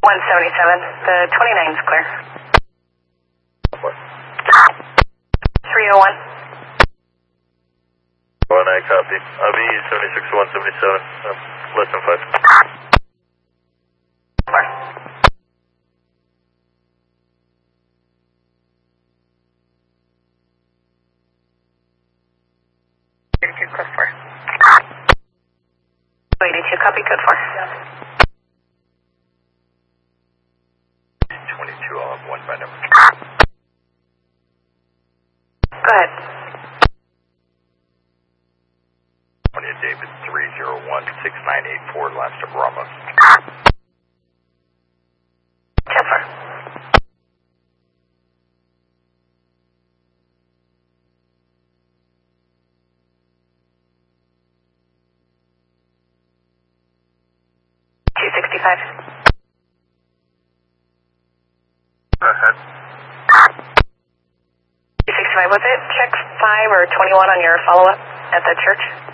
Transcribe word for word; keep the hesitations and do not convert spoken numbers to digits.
one seventy-seven. The twenty-nine is clear. three oh one. one I copy. I'll be seventy-six to one seventy-seven. Um, less than five. Four. eighty-two, code four. eighty-two, copy, code four. twenty-two, I'll have one by number. Go ahead. twentieth David, three zero one six nine eight four, last of Ramos. ten four. two sixty-five. Go ahead. two sixty-five, was it check five or twenty-one on your follow-up at the church?